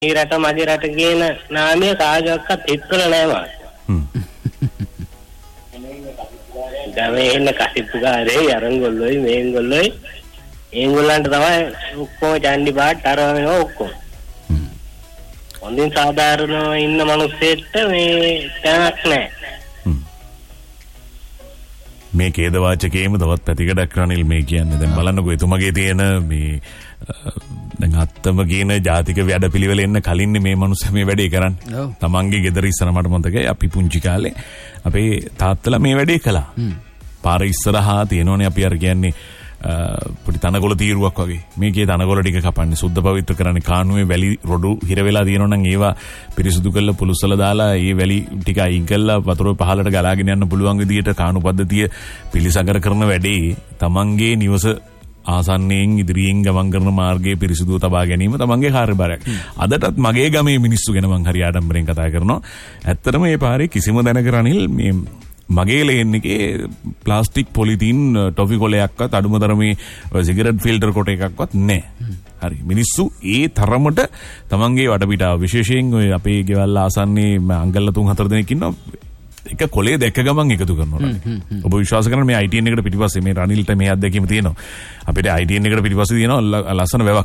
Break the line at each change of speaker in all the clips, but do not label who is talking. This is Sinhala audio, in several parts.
මේ රට මගේ රට කියන නාමය කාගේවත් හිතවල නැහැ මම. ගමේ ඉන්න කසිප්පුකාරේ අරංගොල්ලෝයි මේංගොල්ලෝයි ඒගොල්ලන්ට තමයි ඔක්කොම චණ්ඩි පාට අරව වෙනවා ඔක්කොම. හොඳින් සාධාරණව ඉන්න මිනිස්සෙට මේ තැනක් නැහැ.
මේ කේදවාචකයේම තවත් පැතිකඩක් රනිල් මේ කියන්නේ. දැන් බලන්නකෝ එතුමගේ තියෙන මේ දැන් අත්තම කියන ජාතික වැඩපිළිවෙල එන්න කලින් මේ මිනිස්සු මේ වැඩේ කරන්නේ. තමන්ගේ ගෙදර ඉස්සර මට මතකයි අපි පුංචි කාලේ අපේ තාත්තලා මේ වැඩේ කළා. පාර ඉස්සරහා තියෙනෝනේ අපි අර කියන්නේ පොඩි තනකොළ තීරුවක් වගේ. මේකේ තනකොළ ටික කපන්නේ සුද්ධ පවිත්‍ර කරන්නේ කානුවේ වැලි රොඩු හිර වෙලා තියෙනවා නම් ඒවා පිරිසුදු කරලා පුලුස්සලා දාලා ඒ වැලි ටික අයින් කරලා වතුර පහළට ගලාගෙන යන්න පුළුවන් විදියට කානු පද්ධතිය පිළිසකර කරන වැඩේ තමන්ගේ නිවස ආසන්නයෙන් ඉදිරියෙන් ගමන් කරන මාර්ගයේ පිරිසුදුව තබා ගැනීම තමන්ගේ කාර්යභාරයක්. අදටත් මගේ ගමේ මිනිස්සු ගැන මං හරි ආඩම්බරෙන් කතා කරනවා. ඇත්තටම මේ පාරේ කිසිම දැනක රනිල් මේ මගේ ලේන් එකේ ප්ලාස්ටික් පොලිතීන් ටොෆි කොලයක්වත් අඩුම තරමේ සිගරට් ෆිල්ටර් කොට එකක්වත් නැහැ. හරි මිනිස්සු ඒ තරමට තමන්ගේ වටපිටාව විශේෂයෙන් ඔය අපේ ගෙවල් ආසන්නේ අංගල්ල 3-4 දෙනෙක් ඉන්නවා. එක කොලේ දැක්ක ගමන් එකතු කරනවා. ඔබ විශ්වාස කරන මේ ITN එකට පිටිපස්සේ මේ රනිල්ට මේ අත්දැකීම තියෙනවා. අපිට ITN එකට පිටිපස්සේ තියෙනවා ලස්සන වැවක්.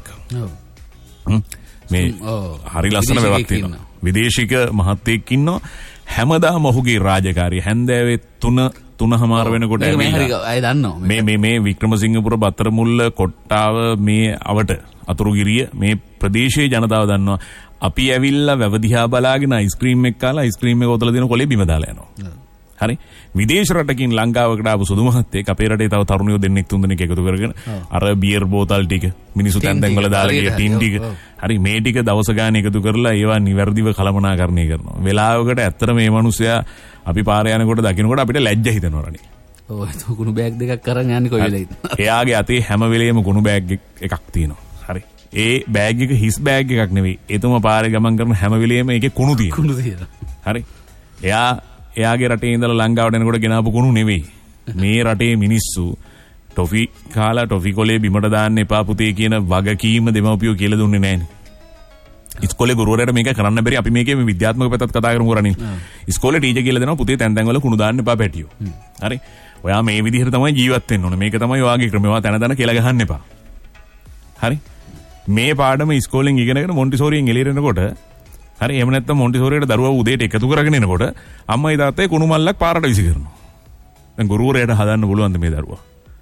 මේ හරි ලස්සන වැවක් තියෙනවා. විදේශික මහත්තයෙක් ඉන්නවා. හැමදාම ඔහුගේ රාජකාරිය හැන්දෑවේ 3:00 වෙනකොට මේ වික්‍රමසිංහපුර බත්තරමුල්ල කොට්ටාව මේ අවට අතුරුගිරිය මේ ප්‍රදේශයේ ජනතාව දන්නවා. අපි ඇවිල්ලා වැව දිහා බලාගෙන අයිස්ක්‍රීම් එක කාලා අයිස්ක්‍රීම් එක ඔතල දෙන කොලේ බිම දාලා යනවා. හරි විදේශ රටකින් ලංකාවකට ආපු සුදු මහත්තයෙක් අපේ රටේ තව තරුණයෝ දෙන්නෙක් තුන් දෙනෙක් එකතු කරගෙන අර බියර් බෝතල් ටික මිනිසු තැන් තැන් වල දාලා ගිය ටින් ටික හරි මේ ටික දවස ගානේ එකතු කරලා ඒවා නිවැරදිව කළමනාකරණය කරනවා. වෙලාවකට ඇත්තට මේ මිනිස්සයා අපි පාරේ යනකොට දකින්නකොට අපිට ලැජ්ජ හිතෙනවා රණි.
ඔව් ඒක කුණු බෑග් දෙකක් අරන් යන්නේ කොයි වෙලේද?
එයාගේ අතේ හැම වෙලේම කුණු බෑග් එකක් තියෙනවා. හරි ඒ බෑග් එක හිස් බෑග් එකක් නෙවෙයි. එතුම පාරේ ගමන් කරන හැම වෙලේම ඒකේ කුණු තියෙනවා. හරි එයාගේ රටේ ඉඳලා ලංකාවට එනකොට ගෙනාපු කුණු නෙවෙයි. මේ රටේ මිනිස්සු ටොෆි කාලා ටොෆි කොලේ බිමට දාන්න එපා පුතේ කියන වගකීම දෙමව්පියෝ කියලා දුන්නේ නැහනේ. ඉස්කෝලේ ගුරුවරයාට මේක කරන්න බැරි අපි මේකේ මේ විද්‍යාත්මක පැත්තත් කතා කරමු කරන්නේ. ඉස්කෝලේ ටීචර් කියලා දෙනවා පුතේ තැන් තැන් වල කුණු දාන්න එපා පැටියෝ. හරි. ඔයා මේ විදිහට තමයි ජීවත් වෙන්න ඕනේ. මේක තමයි ඔයාගේ ක්‍රමය. ඔයා තැන තැන කියලා ගහන්න එපා. හරි. මේ පාඩම ඉස්කෝලෙන් ඉගෙනගෙන මොන්ටිසෝරියෙන් එළියට එනකොට හරි එහෙම නැත්නම් මොන්ටිසෝරියට දරුවා උදේට එකතු කරගෙන එනකොට අම්මයි තාත්තයි කුණු මල්ලක් පාරට විසි කරනවා. දැන් ගුරුවරයාට හදන්න පුළුවන්ද මේ දරුවා?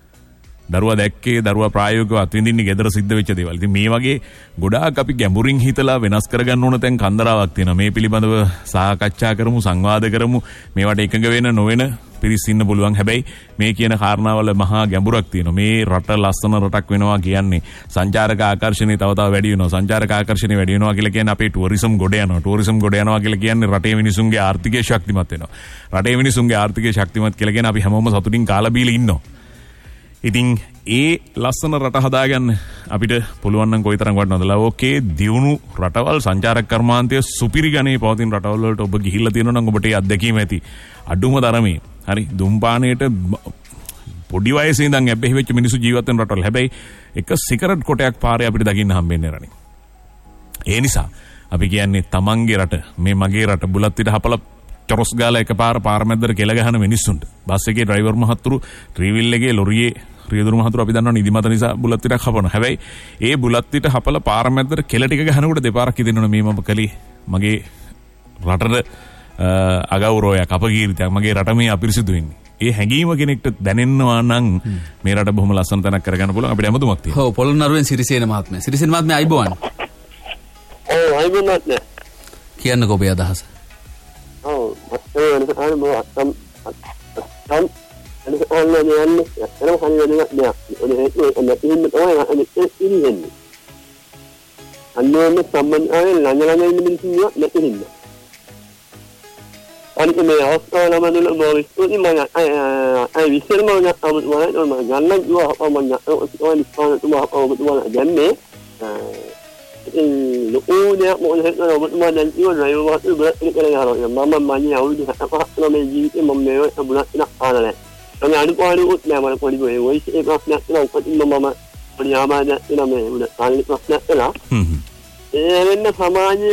දරුවා දැක්කේ දරුවා ප්‍රායෝගිකව අත්විඳින්නේ ගෙදර සිද්ධ වෙච්ච දේවල්. ඉතින් මේ වගේ ගොඩාක් අපි ගැඹුරින් හිතලා වෙනස් කරගන්න ඕන තැන් කන්දරාවක් තියෙනවා. මේ පිළිබඳව සාකච්ඡා කරමු, සංවාද කරමු. මේවට එකඟ වෙන නොවන පිරිස් ඉන්න පුළුවන්. හැබැයි මේ කියන කාරණාවල මහා ගැඹුරක් තියෙනවා. මේ රට ලස්සන රටක් වෙනවා කියන්නේ සංචාරක ආකර්ෂණය තව තව වැඩි වෙනවා. සංචාරක ආකර්ෂණය වැඩි වෙනවා කියලා කියන්නේ අපේ ටුවරිසම් ගොඩ යනවා. ටුවරිසම් ගොඩ යනවා කියලා කියන්නේ රටේ මිනිසුන්ගේ ආර්ථිකය ශක්තිමත් වෙනවා. රටේ මිනිසුන්ගේ ආර්ථිකය ශක්තිමත් කියලා කියන්නේ අපි හැමෝම සතුටින් කාලා බීලා ඉන්නවා. ඉතින් ඒ ලස්සන රට හදාගන්න අපිට පුළුවන් නම් කොයිතරම් වටිනවද? ලෝකයේ දියුණු රටවල් සංචාරක කර්මාන්තය සුපිරි ගණේ පවතින රටවල් වලට ඔබ ගිහිල්ලා තියෙනවා නම් ඔබට ඒ අත්දැකීම ඇති. අඩුම තරමේ හරි දුම්පානයට පොඩි වයසේ ඉඳන් ඇබ්බැහි වෙච්ච මිනිස්සු ජීවත් වෙන රටවල්. හැබැයි එක සිගරට් කොටයක් පාරේ අපිට දකින්න හම්බෙන්නේ නැහැ. ඒ නිසා අපි කියන්නේ තමන්ගේ රට මේ මගේ රට බුලත් විට හපලා චොරස් ගාලා එකපාර පාර මැද්දට කෙල ගහන මිනිස්සුන්ට බස් එකේ ඩ්‍රයිවර් මහත්තුරු ත්‍රිවිල් එකේ ලොරියේ රියදුරු මහතුරු අපි දන්නවා නිදිමත නිසා බුලත් විටක් හපනවා. හැබැයි ඒ බුලත් විට හපලා පාර මැද්දට කෙල ටික ගහනකොට දෙපාරක් හිතෙනවා මේ මම කලේ මගේ රටට අගෞරවයක් අපකීර්තියක් මගේ රට මේ අපිරිසිදු වෙන්නේ. ඒ හැඟීම කෙනෙක්ට දැනෙනවා නම් මේ රට බොහොම ලස්සන තැනක් කරගන්න පුළුවන් අපිට හැමතුමක් තියෙනවා.
ඔව් පොළොන්නරුවෙන් සිරිසේන මහත්මයා. සිරිසේන මහත්මයා අයිබෝවන්.
ඔව් අයිබෝවන් මහත්මයා.
කියන්නකෝ ඔබේ අදහස.
ඔව් අනිත් මේ අවස්ථාවල මම මොවිස්තුනි මම අය විශ්ලේෂණය ගන්න ගියා මම ඔය ඉස්පාන තුමා දැන්නේ ලෝකෝනේ මොකද හිතනවා මම දැන් ඉවර නෑ ඒක කරලා යනවා මම මන්නේ අවුරුදු 7ක් මේ ජීවිතේ මම මේ බුලත් ඉන්න ආනනේ මම අනුපාඩුත් නෑ මම පොඩි ඔය ඒ ප්‍රශ්නයක් තියෙනවා උපතින්ම මම පොඩි ආමාදයක් තියෙනවා මේ උඩ සාමාන්‍ය ප්‍රශ්නයක් තියෙනවා ඒ වෙන්න සමාජයේ